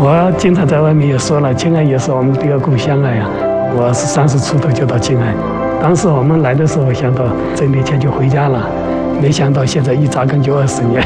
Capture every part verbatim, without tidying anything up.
我经常在外面也说了，青海也是我们这个故乡了呀。我是三十出头就到青海，当时我们来的时候想到挣点钱就回家了，没想到现在一扎根就二十年。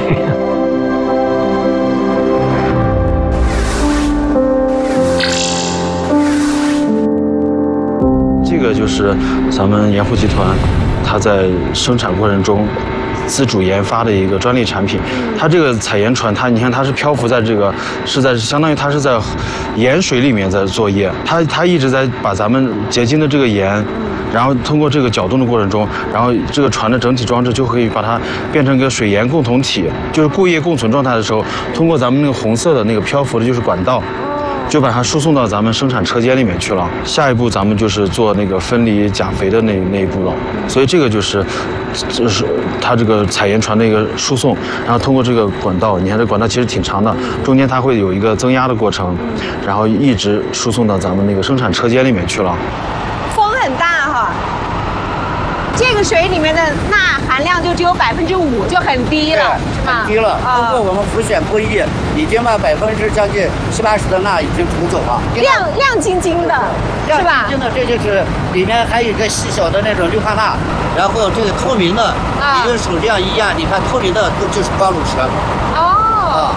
这个就是咱们盐湖集团，它在生产过程中自主研发的一个专利产品。它这个采盐船，它你看它是漂浮在这个，是在相当于它是在盐水里面在作业，它它一直在把咱们结晶的这个盐，然后通过这个搅动的过程中，然后这个船的整体装置就可以把它变成一个水盐共同体，就是固液共存状态的时候，通过咱们那个红色的那个漂浮的就是管道。就把它输送到咱们生产车间里面去了。下一步咱们就是做那个分离钾肥的那那一步了。所以这个就是，就是它这个采盐船的一个输送，然后通过这个管道，你看这管道其实挺长的，中间它会有一个增压的过程，然后一直输送到咱们那个生产车间里面去了。 风很大哈，这个水里面的钠含量就只有百分之五，就很低了，是吧？ 很低了。通过我们浮选破译，已经把百分之将近七八十的钠已经除走了， 亮亮晶晶的，是吧？ 亮晶晶的，这就是里面还有一个细小的那种氯化钠，然后这个透明的， 啊、 你用手这样一压，你看透明的就是光卤石。 哦。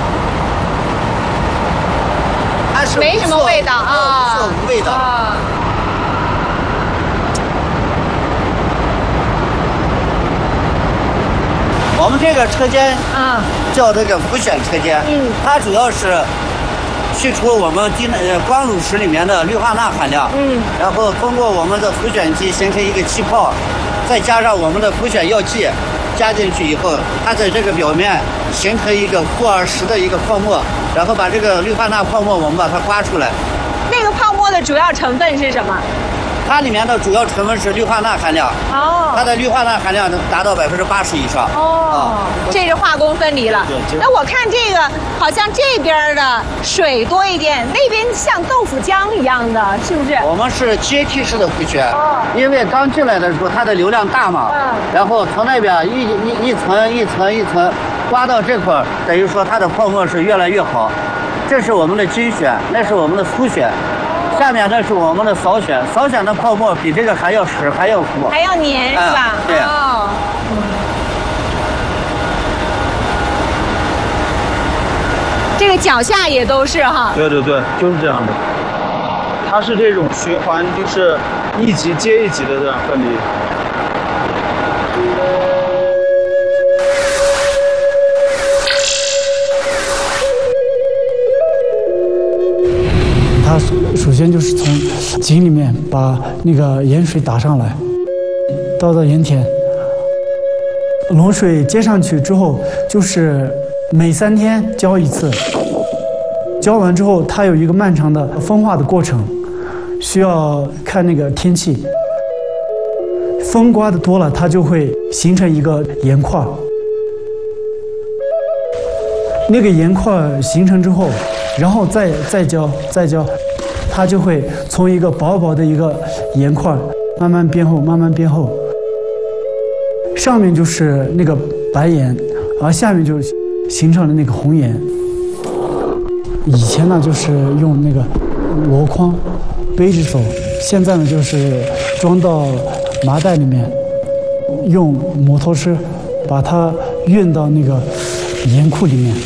它是没什么味道啊， 无色无味的。 啊我们这个车间， 嗯， 叫这个浮选车间，嗯，它主要是去除我们低呃光卤石里面的氯化钠含量，嗯，然后通过我们的浮选机形成一个气泡，再加上我们的浮选药剂加进去以后，它在这个表面形成一个负二十的一个泡沫，然后把这个氯化钠泡沫我们把它刮出来。 那个泡沫的主要成分是什么？ 它里面的主要成分是氯化钠含量，哦，它的氯化钠含量能达到百分之八十以上。 哦，这是化工分离了。那我看这个好像这边的水多一点，那边像豆腐浆一样的，是不是？ 我们是阶梯式的浮选，哦，因为刚进来的时候它的流量大嘛，嗯，然后从那边一一一层一层一层刮到这块，等于说它的泡沫是越来越好。这是我们的精选，那是我们的粗选。下面呢是我们的扫选，扫选的泡沫比这个还要实，还要糊， 还要粘，是吧？ 对。 哦。这个脚下也都是哈。 对对对，就是这样的。它是这种循环，就是一级接一级的这样分离。 它首先就是从井里面把那个盐水打上来，倒到盐田，龙水接上去之后，就是每三天浇一次，浇完之后它有一个漫长的风化的过程，需要看那个天气，风刮的多了，它就会形成一个盐块，那个盐块形成之后，然后再再浇再浇，它就会从一个薄薄的一个盐块慢慢变厚，慢慢变厚。上面就是那个白盐，而下面就形成了那个红盐。以前呢就是用那个箩筐背着走，现在呢就是装到麻袋里面，用摩托车把它运到那个盐库里面。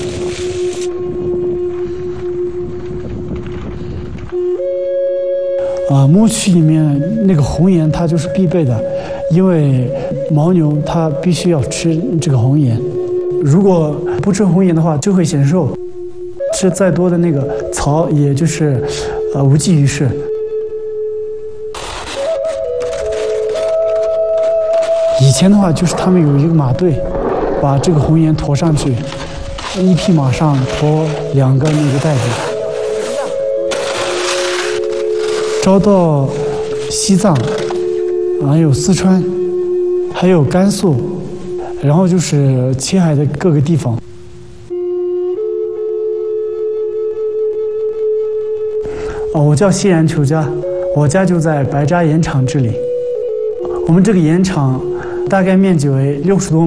啊，牧区里面那个红盐它就是必备的，因为牦牛它必须要吃这个红盐，如果不吃红盐的话就会显瘦，吃再多的那个草也就是呃无济于事。以前的话就是他们有一个马队，把这个红盐驮上去，一匹马上驮两个那个袋子。招到西藏，还有四川，还有甘肃，然后就是青海的各个地方。哦，我叫西然求家，我家就在白扎盐场这里。我们这个盐场大概面积为六十多